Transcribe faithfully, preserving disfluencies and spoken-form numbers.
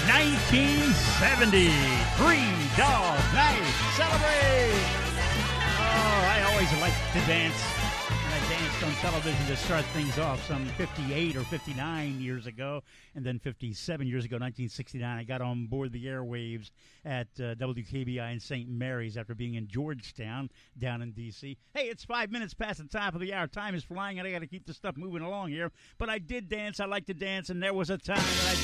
nineteen seventy. Three Dog Night. Celebrate! Oh, I always liked to dance. And I danced on television to start things off some fifty-eight or fifty-nine years ago. And then fifty-seven years ago, nineteen sixty-nine, I got on board the airwaves at uh, W K B I in Saint Mary's after being in Georgetown down in D C. Hey, it's five minutes past the top of the hour. Time is flying, and I got to keep the stuff moving along here. But I did dance. I like to dance, and there was a time that I